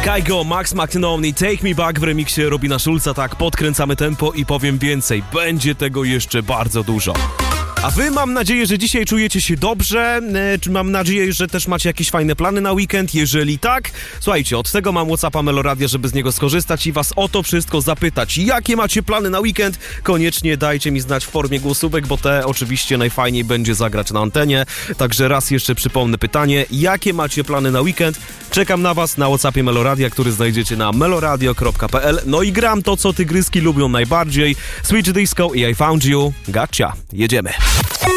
Kygo, Max McNamee, Take Me Back w remiksie Robina Schulza. Tak, podkręcamy tempo i powiem więcej. Będzie tego jeszcze bardzo dużo. A wy, mam nadzieję, że dzisiaj czujecie się dobrze, mam nadzieję, że też macie jakieś fajne plany na weekend. Jeżeli tak, słuchajcie, od tego mam WhatsAppa Meloradia, żeby z niego skorzystać i was o to wszystko zapytać. Jakie macie plany na weekend? Koniecznie dajcie mi znać w formie głosówek, bo te oczywiście najfajniej będzie zagrać na antenie. Także raz jeszcze przypomnę pytanie, jakie macie plany na weekend? Czekam na was na WhatsAppie Meloradia, który znajdziecie na meloradio.pl. No i gram to, co tygryski lubią najbardziej. Switch Disco i I Found You. Gotcha. Jedziemy.